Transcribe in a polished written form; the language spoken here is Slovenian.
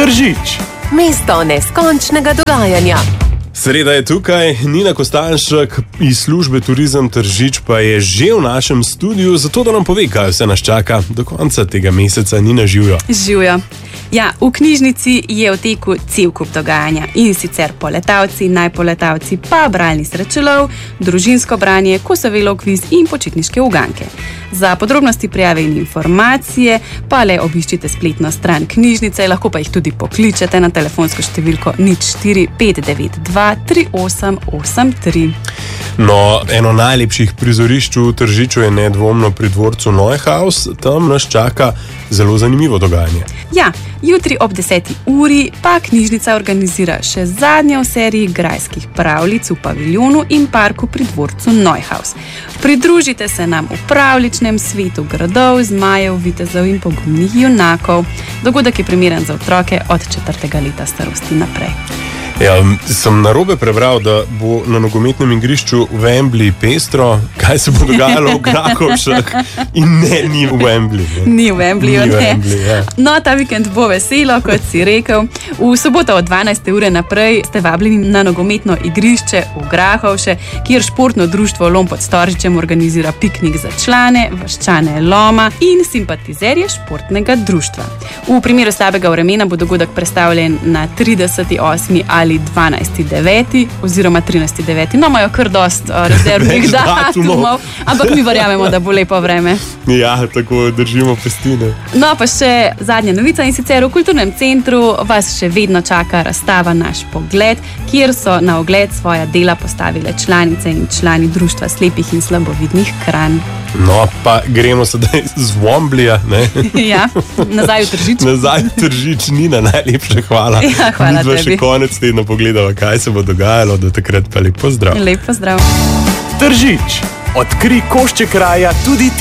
Tržič, mesto neskončnega dogajanja. Sreda je tukaj, Nina Kostanjšek iz službe Turizem Tržič pa je že v našem studiu, zato da nam pove, kaj vse nas čaka do konca tega meseca. Nina, živjo. Živjo. Ja, v knjižnici je v teku cel kup dogajanja in sicer poletavci, najpoletavci, pa bralni srečelov, družinsko branje, kosovelo kviz in počitniške uganke. Za podrobnosti, prijave in informacije pa le obiščite spletno stran knjižnice, lahko pa jih tudi pokličete na telefonsko številko 04592 3883. No, eno najlepših prizorišč v Tržiču je nedvomno pri dvorcu Neuhaus. Tam nas čaka zelo zanimivo dogajanje. Ja, jutri ob 10. uri pa knjižnica organizira še zadnjo v seriji grajskih pravljic v paviljonu in parku pri dvorcu Neuhaus. Pridružite se nam v pravljičnem svetu gradov, zmajev, vitezov in pogumnih junakov. Dogodek je primeren za otroke od 4. leta starosti naprej. Ja, sem narobe prebral, da bo na nogometnem igrišču v Wembley pestro. Kaj se bo dogajalo v Grahovšah? In ne, ni v Wembley. Ni v Wembleyju, ne. Ja. No, ta vikend bo veselo, kot si rekel. V soboto od 12. ure naprej ste vabljeni na nogometno igrišče v Grahovše, kjer športno društvo Lom pod Storžičem organizira piknik za člane, vaščane Loma in simpatizerje športnega društva. V primeru slabega vremena bo dogodek prestavljen na 38. ali 12.9. oziroma 13.9. No, imajo kar dost rezervnih datumov, ampak mi verjamemo, da bo lepo vreme. Ja, tako držimo pestine. No, pa še zadnja novica, in sicer v kulturnem centru vas še vedno čaka razstava Naš pogled, kjer so na ogled svoja dela postavile članice in člani društva slepih in slabovidnih Kranj. No, pa gremo sedaj z Wembleyja, ne? Ja, nazaj v Tržič. Nazaj v Tržič, Nina, najlepša hvala. Ja, hvala tebi. tebi. Še konec tedna pogledava, kaj se bo dogajalo, do takrat pa lep pozdrav. Lep pozdrav. Tržič, odkrij košček kraja tudi ti.